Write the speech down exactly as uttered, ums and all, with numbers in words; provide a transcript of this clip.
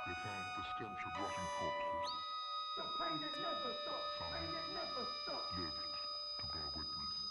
They found the stench of rotting corpses. The pain that never stops, pain that never stops. Lived to bear witness.